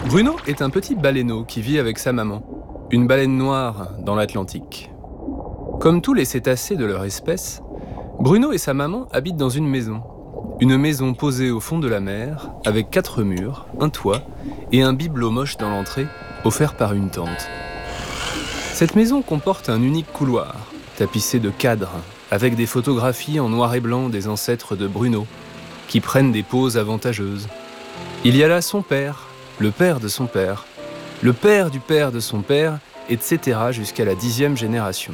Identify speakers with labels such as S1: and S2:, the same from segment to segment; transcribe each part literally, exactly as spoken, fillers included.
S1: Bruno est un petit baleineau qui vit avec sa maman, une baleine noire dans l'Atlantique. Comme tous les cétacés de leur espèce, Bruno et sa maman habitent dans une maison. Une maison posée au fond de la mer, avec quatre murs, un toit et un bibelot moche dans l'entrée, offert par une tante. Cette maison comporte un unique couloir, tapissé de cadres, avec des photographies en noir et blanc des ancêtres de Bruno, qui prennent des poses avantageuses. Il y a là son père, le père de son père, le père du père de son père, et cetera jusqu'à la dixième génération.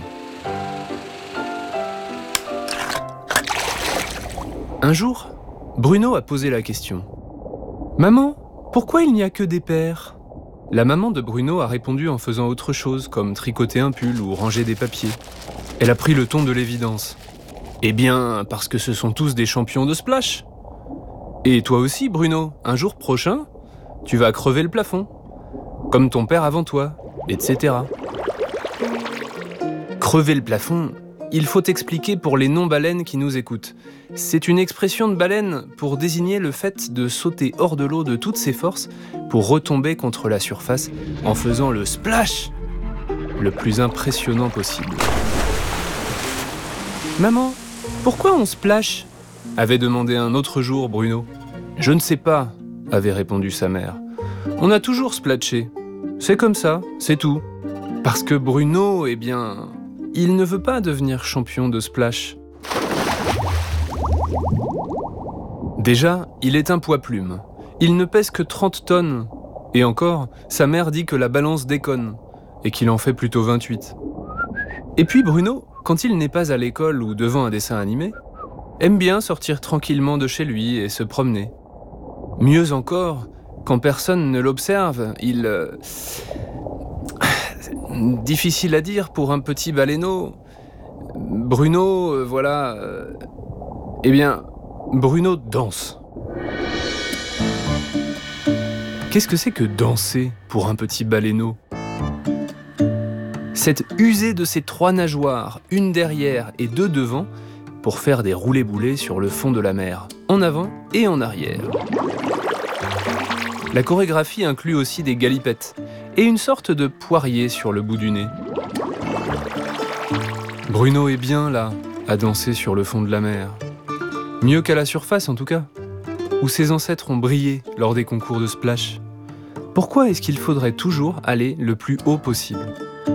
S1: Un jour, Bruno a posé la question. « Maman, pourquoi il n'y a que des pères ?» La maman de Bruno a répondu en faisant autre chose, comme tricoter un pull ou ranger des papiers. Elle a pris le ton de l'évidence. « Eh bien, parce que ce sont tous des champions de splash. Et toi aussi, Bruno, un jour prochain, tu vas crever le plafond, comme ton père avant toi, et cetera. Crever le plafond, il faut expliquer pour les non-baleines qui nous écoutent. C'est une expression de baleine pour désigner le fait de sauter hors de l'eau de toutes ses forces pour retomber contre la surface en faisant le splash le plus impressionnant possible. « Maman, pourquoi on splash ?» avait demandé un autre jour Bruno. « Je ne sais pas », avait répondu sa mère. « On a toujours splatché. C'est comme ça, c'est tout. » Parce que Bruno, eh bien, il ne veut pas devenir champion de splash. Déjà, il est un poids-plume. Il ne pèse que trente tonnes. Et encore, sa mère dit que la balance déconne, et qu'il en fait plutôt vingt-huit. Et puis Bruno, quand il n'est pas à l'école ou devant un dessin animé, aime bien sortir tranquillement de chez lui et se promener. Mieux encore, quand personne ne l'observe, il... Euh... Difficile à dire pour un petit baleineau. Bruno, euh, voilà... Euh... Eh bien, Bruno danse. Qu'est-ce que c'est que danser pour un petit baleineau ? C'est user de ses trois nageoires, une derrière et deux devant, pour faire des roulés-boulés sur le fond de la mer, en avant et en arrière. La chorégraphie inclut aussi des galipettes et une sorte de poirier sur le bout du nez. Bruno est bien là, à danser sur le fond de la mer. Mieux qu'à la surface en tout cas, où ses ancêtres ont brillé lors des concours de splash. Pourquoi est-ce qu'il faudrait toujours aller le plus haut possible ?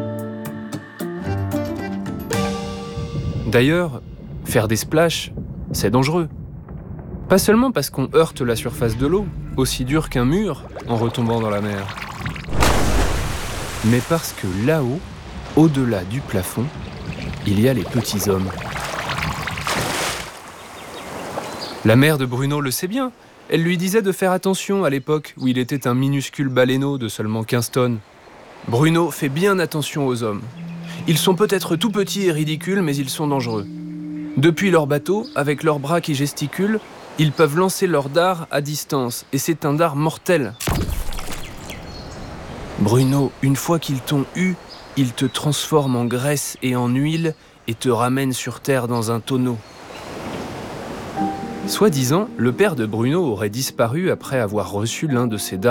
S1: D'ailleurs, faire des splashs, c'est dangereux. Pas seulement parce qu'on heurte la surface de l'eau, aussi dur qu'un mur, en retombant dans la mer. Mais parce que là-haut, au-delà du plafond, il y a les petits hommes. La mère de Bruno le sait bien. Elle lui disait de faire attention à l'époque où il était un minuscule baleineau de seulement quinze tonnes. Bruno fait bien attention aux hommes. Ils sont peut-être tout petits et ridicules, mais ils sont dangereux. Depuis leur bateau, avec leurs bras qui gesticulent, ils peuvent lancer leur dard à distance, et c'est un dard mortel. Bruno, une fois qu'ils t'ont eu, ils te transforment en graisse et en huile et te ramènent sur terre dans un tonneau. Soi-disant, le père de Bruno aurait disparu après avoir reçu l'un de ces dards